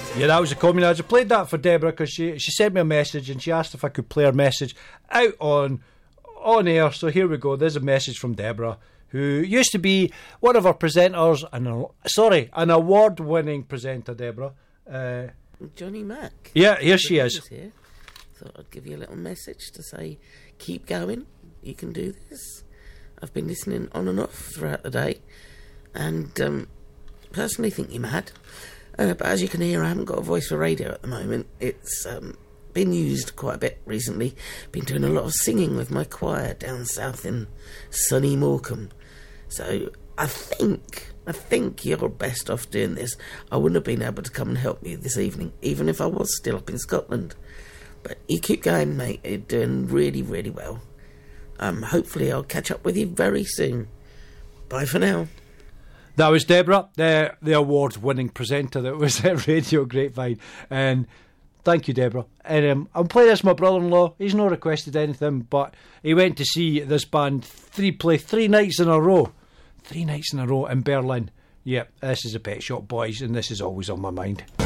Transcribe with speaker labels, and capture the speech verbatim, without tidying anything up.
Speaker 1: Yeah, that was a communage. I played that for Deborah because she, she sent me a message and she asked if I could play her message out on on air. So here we go. There's a message from Deborah, who used to be one of our presenters, and a, sorry, an award-winning presenter, Deborah. Uh,
Speaker 2: Johnny Mack.
Speaker 1: Yeah, here she is.
Speaker 2: Here. Thought I'd give you a little message to say, keep going. You can do this. I've been listening on and off throughout the day, and um, personally think you're mad. Uh, but as you can hear, I haven't got a voice for radio at the moment. It's um, been used quite a bit recently. Been doing a lot of singing with my choir down south in sunny Morecambe. So I think, I think you're best off doing this. I wouldn't have been able to come and help you this evening, even if I was still up in Scotland. But you keep going, mate. You're doing really, really well. Um, hopefully I'll catch up with you very soon. Bye for now.
Speaker 1: That was Deborah, the, the award-winning presenter that was at Radio Grapevine. And thank you, Deborah. And um, I'll play this with my brother-in-law. He's not requested anything, but he went to see this band three play three nights in a row. Three nights in a row in Berlin. Yep, this is the Pet Shop Boys, and this is always on my mind.